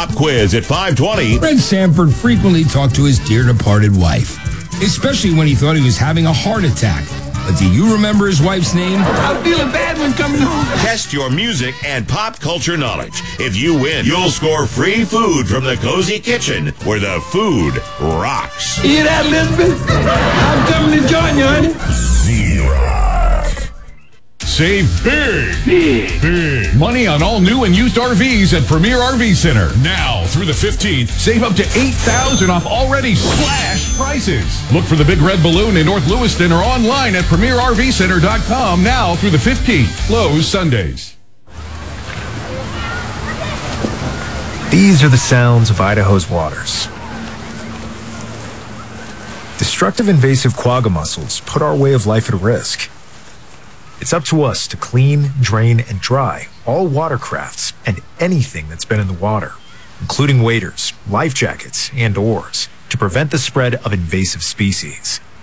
Pop quiz at 5:20. Fred Sanford frequently talked to his dear departed wife, especially when he thought he was having a heart attack. But do you remember his wife's name? I'm feeling bad when coming home. Test your music and pop culture knowledge. If you win, you'll score free food from the Cozy Kitchen, where the food rocks. You hear that, Elizabeth? I'm coming to join you, honey. Save big money on all new and used RVs at Premier RV Center. Now through the 15th, save up to $8,000 off already slashed prices. Look for the big red balloon in North Lewiston or online at PremierRVCenter.com now through the 15th. Closed Sundays. These are the sounds of Idaho's waters. Destructive invasive quagga mussels put our way of life at risk. It's up to us to clean, drain, and dry all watercrafts and anything that's been in the water, including waders, life jackets, and oars, to prevent the spread of invasive species.